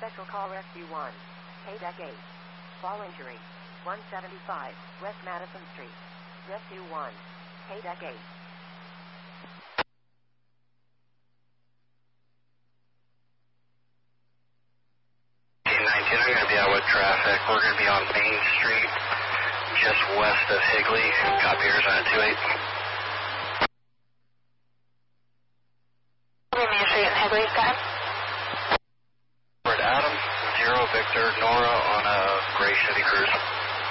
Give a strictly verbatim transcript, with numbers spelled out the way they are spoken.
Special call Rescue one. K-Deck eight. Fall injury. one seventy-five, West Madison Street. Rescue one. K-Deck eight. nineteen, I'm going to be out with traffic. We're going to be on Main Street, just west of Higley. Copy, Arizona two eight. Main Street in Higley, got him. We're at Adam, zero, Victor, Nora on a gray Chevy Cruze.